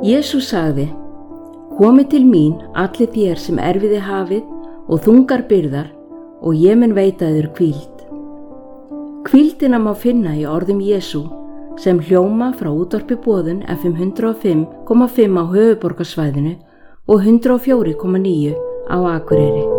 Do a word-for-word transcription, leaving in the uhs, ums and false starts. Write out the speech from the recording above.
Jesús sagði: Komið til mín allir þér sem erfiði hafið og þungar byrðar, og ég mun veita yður hvíld. Hvíldina má finna í orðum Jesú sem hljóma frá útvarpi Boðun F M hundrað og fimm komma fimm á höfuðborgarsvæðinu og hundrað og fjögur komma níu á Akureyri.